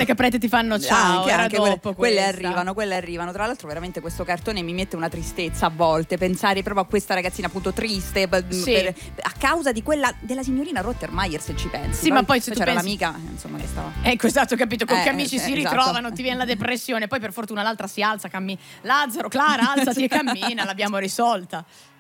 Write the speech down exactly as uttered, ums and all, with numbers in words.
le caprette ti fanno ciao, anche, era anche dopo quelle, quelle questa. arrivano, quelle arrivano. Tra l'altro veramente questo cartone mi mette una tristezza a volte, pensare proprio a questa ragazzina appunto triste per, Sì. per, a causa di quella della signorina Rottermeier, se ci pensi. Sì, ma poi se tu c'era pensi- l'amica, insomma, che stava Ecco, esatto, capito, con Eh, che amici eh, si esatto. ritrovano, ti viene la depressione, poi per fortuna l'altra si alza, cammi Lazzaro, Clara, alzati e cammina, l'abbiamo risolta.